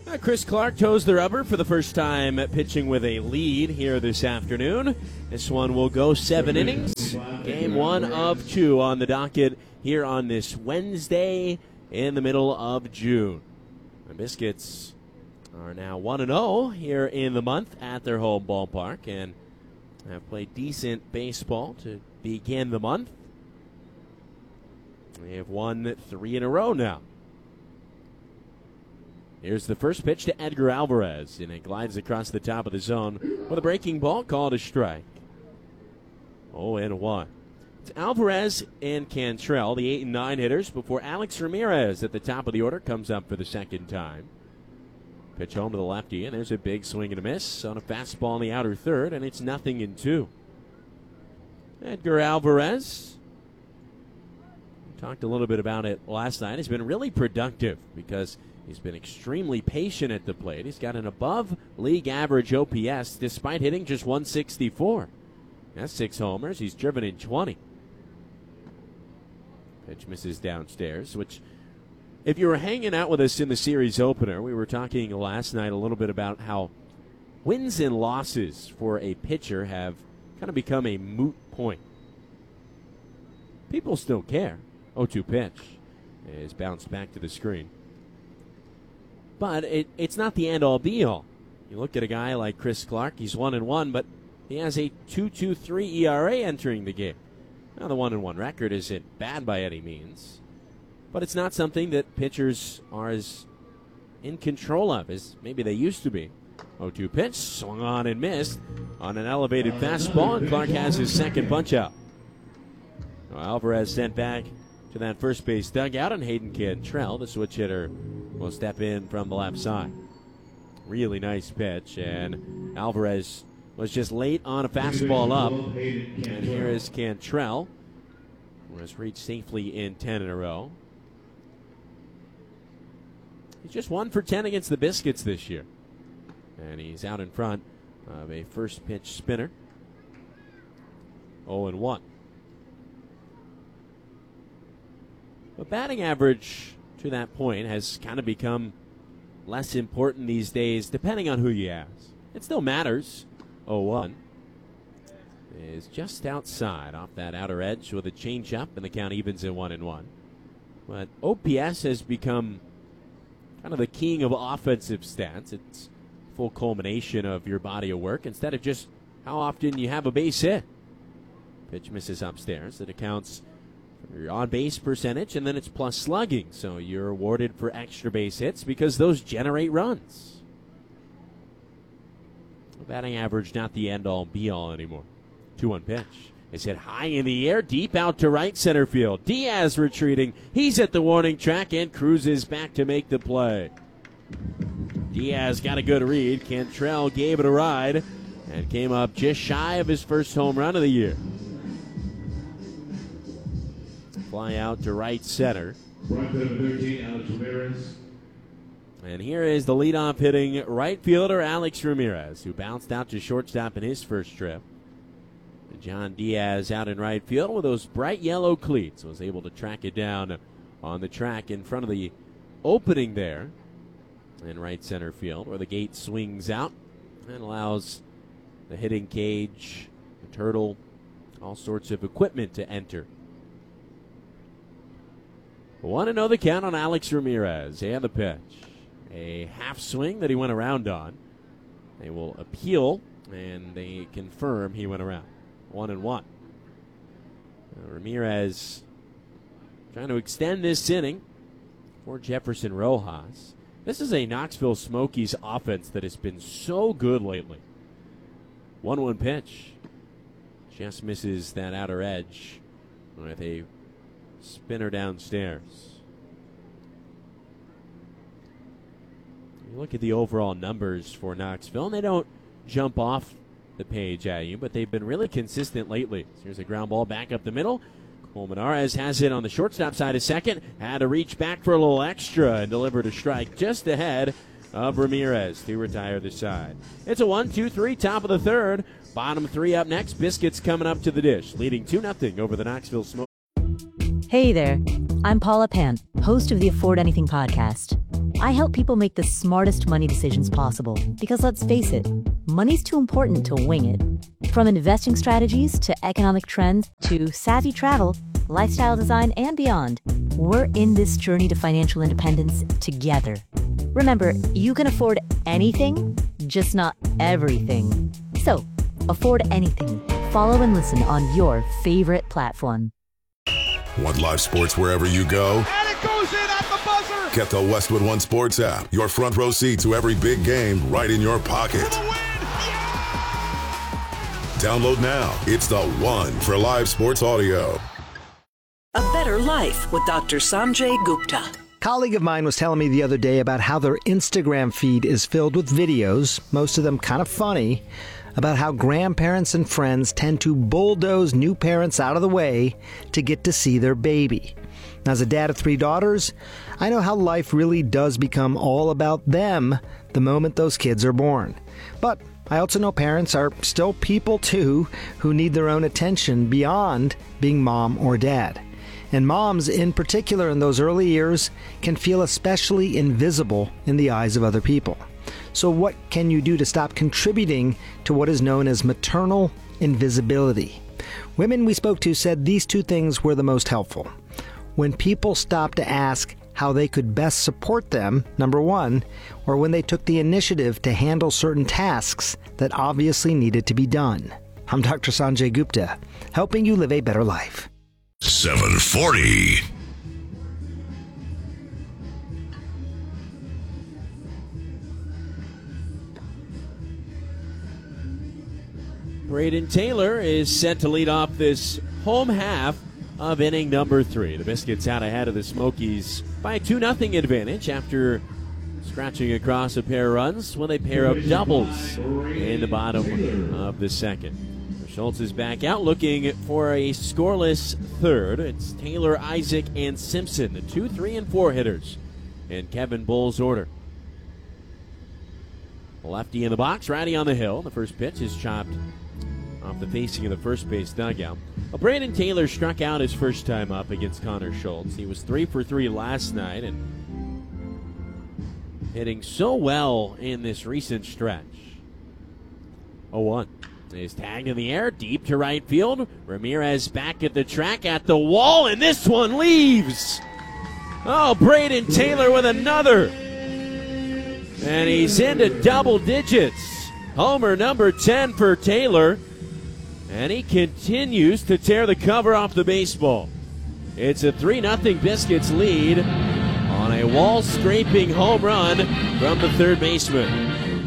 Chris Clark toes the rubber for the first time pitching with a lead here this afternoon. This one will go 7 innings. Game 1 of 2 on the docket here on this Wednesday in the middle of June. The Biscuits are now 1-0 here in the month at their home ballpark and have played decent baseball to begin the month. They have won 3 in a row now. Here's the first pitch to Edgar Alvarez, and it glides across the top of the zone with a breaking ball called a strike. 0-1. It's Alvarez and Cantrell, the 8 and 9 hitters, before Alex Ramirez at the top of the order comes up for the second time. Pitch home to the lefty, and there's a big swing and a miss on a fastball in the outer third, and it's 0-2. Edgar Alvarez, we talked a little bit about it last night, has been really productive because he's been extremely patient at the plate. He's got an above-league average OPS despite hitting just 164. That's 6 homers. He's driven in 20. Pitch misses downstairs, which, if you were hanging out with us in the series opener, we were talking last night a little bit about how wins and losses for a pitcher have kind of become a moot point. People still care. 0-2 pitch is bounced back to the screen. But it's not the end-all, be-all. You look at a guy like Chris Clark, he's 1-1, but he has a 2.23 ERA entering the game. Now, the 1-1 record isn't bad by any means, but it's not something that pitchers are as in control of as maybe they used to be. 0-2 pitch, swung on and missed on an elevated fastball, and Clark has his second punch-out. Alvarez sent back to that first base dugout, and Hayden Cantrell, the switch hitter, will step in from the left side. Really nice pitch, and Alvarez was just late on a fastball up. And here is Cantrell, who has reached safely in 10 in a row. He's just 1 for 10 against the Biscuits this year. And he's out in front of a first pitch spinner. 0-1. But batting average to that point has kind of become less important these days, depending on who you ask. It still matters. 0-1 is just outside off that outer edge with a changeup, and the count evens at 1-1. But OPS has become kind of the king of offensive stats. It's full culmination of your body of work instead of just how often you have a base hit. Pitch misses upstairs. It accounts for your on-base percentage, and then it's plus slugging. So you're awarded for extra base hits because those generate runs. Batting average not the end-all, be-all anymore. 2-1 pitch. It's hit high in the air, deep out to right center field. Diaz retreating. He's at the warning track and cruises back to make the play. Diaz got a good read. Cantrell gave it a ride and came up just shy of his first home run of the year. Fly out to right center. And here is the leadoff hitting right fielder Alex Ramirez, who bounced out to shortstop in his first trip. And John Diaz out in right field with those bright yellow cleats was able to track it down on the track in front of the opening there in right center field, where the gate swings out and allows the hitting cage, the turtle, all sorts of equipment to enter. 1-0 the count on Alex Ramirez, and the pitch. A half swing that he went around on. They will appeal, and they confirm he went around. 1-1. Ramirez trying to extend this inning for Jefferson Rojas. This is a Knoxville Smokies offense that has been so good lately. 1-1 pitch. Just misses that outer edge with a spinner downstairs. You look at the overall numbers for Knoxville, and they don't jump off the page at you, but they've been really consistent lately. So here's a ground ball back up the middle. Colmenares has it on the shortstop side of second. Had to reach back for a little extra and delivered a strike just ahead of Ramirez to retire the side. It's a 1-2-3, top of the third. Bottom 3 up next. Biscuits coming up to the dish, leading 2-0 over the Knoxville Smoke. Hey there, I'm Paula Pan, host of the Afford Anything podcast. I help people make the smartest money decisions possible because, let's face it, money's too important to wing it. From investing strategies to economic trends to savvy travel, lifestyle design, and beyond, we're in this journey to financial independence together. Remember, you can afford anything, just not everything. So, afford anything. Follow and listen on your favorite platform. Want live sports wherever you go? And it goes in at the buzzer! Get the Westwood One Sports app. Your front row seat to every big game right in your pocket. For the win! Download now. It's the one for live sports audio. A Better Life with Dr. Sanjay Gupta. Colleague of mine was telling me the other day about how their Instagram feed is filled with videos, most of them kind of funny, about how grandparents and friends tend to bulldoze new parents out of the way to get to see their baby. As a dad of 3 daughters, I know how life really does become all about them the moment those kids are born. But I also know parents are still people too who need their own attention beyond being mom or dad. And moms, in particular in those early years, can feel especially invisible in the eyes of other people. So what can you do to stop contributing to what is known as maternal invisibility? Women we spoke to said these 2 things were the most helpful. When people stopped to ask how they could best support them, number 1, or when they took the initiative to handle certain tasks that obviously needed to be done. I'm Dr. Sanjay Gupta, helping you live a better life. 740. Braden Taylor is set to lead off this home half of inning number 3. The Biscuits out ahead of the Smokies by a 2-0 advantage after scratching across a pair of runs with a pair of doubles in the bottom of the second. Schultz is back out looking for a scoreless third. It's Taylor, Isaac, and Simpson, the 2, 3, and 4 hitters in Kevin Bull's order. Lefty in the box, righty on the hill. The first pitch is chopped off the facing of the first base dugout. Well, Brandon Taylor struck out his first time up against Connor Schultz. He was 3 for 3 last night and hitting so well in this recent stretch. 0-1. Is tagged in the air, deep to right field. Ramirez back at the track, at the wall, and this one leaves. Oh, Braden Taylor with another. And he's into double digits. Homer number 10 for Taylor. And he continues to tear the cover off the baseball. It's a 3-0 Biscuits lead on a wall-scraping home run from the third baseman.